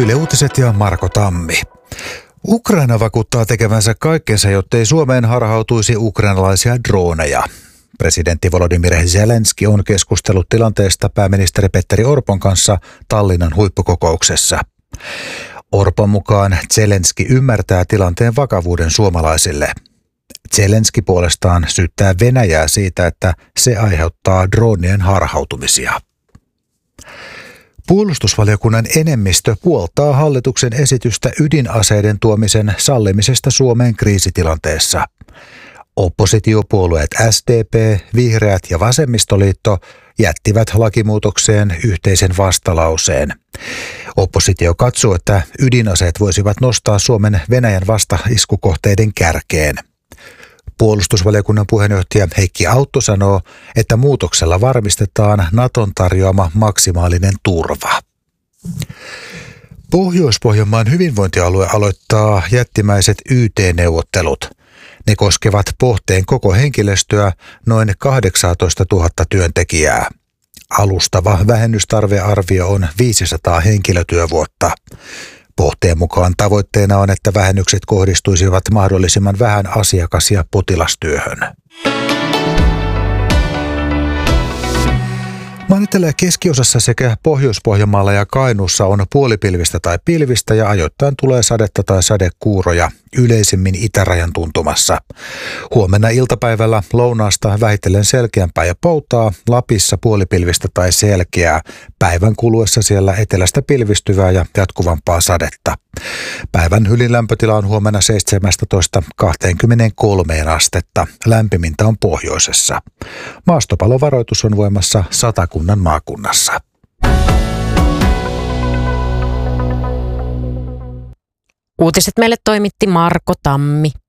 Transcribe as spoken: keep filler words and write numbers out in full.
Yle Uutiset ja Marko Tammi. Ukraina vakuuttaa tekevänsä kaikkensa, jottei Suomeen harhautuisi ukrainalaisia droneja. Presidentti Volodymyr Zelenski on keskustellut tilanteesta pääministeri Petteri Orpon kanssa Tallinnan huippukokouksessa. Orpon mukaan Zelenski ymmärtää tilanteen vakavuuden suomalaisille. Zelenski puolestaan syyttää Venäjää siitä, että se aiheuttaa dronien harhautumisia. Puolustusvaliokunnan enemmistö puoltaa hallituksen esitystä ydinaseiden tuomisen sallimisesta Suomeen kriisitilanteessa. Oppositiopuolueet S D P, Vihreät ja Vasemmistoliitto jättivät lakimuutokseen yhteisen vastalauseen. Oppositio katsoo, että ydinaseet voisivat nostaa Suomen Venäjän vastaiskukohteiden kärkeen. Puolustusvaliokunnan puheenjohtaja Heikki Autto sanoo, että muutoksella varmistetaan Naton tarjoama maksimaalinen turva. Pohjois-Pohjanmaan hyvinvointialue aloittaa jättimäiset Y T-neuvottelut. Ne koskevat Pohteen koko henkilöstöä, noin kahdeksantoistatuhatta työntekijää. Alustava vähennystarvearvio on viisisataa henkilötyövuotta. Pohteen mukaan tavoitteena on, että vähennykset kohdistuisivat mahdollisimman vähän asiakas- ja potilastyöhön. Maan etelä- ja keskiosassa sekä Pohjois-Pohjanmaalla ja Kainuussa on puolipilvistä tai pilvistä ja ajoittain tulee sadetta tai sadekuuroja, yleisimmin itärajan tuntumassa. Huomenna iltapäivällä lounaasta vähitellen selkeämpää ja poutaa, Lapissa puolipilvistä tai selkeää. Päivän kuluessa siellä etelästä pilvistyvää ja jatkuvampaa sadetta. Päivän ylin lämpötila on huomenna seitsemästätoista kaksikymmentäkolme astetta. Lämpimintä on pohjoisessa. Maastopalovaroitus on voimassa Satakunnan maakunnassa. Uutiset meille toimitti Marko Tammi.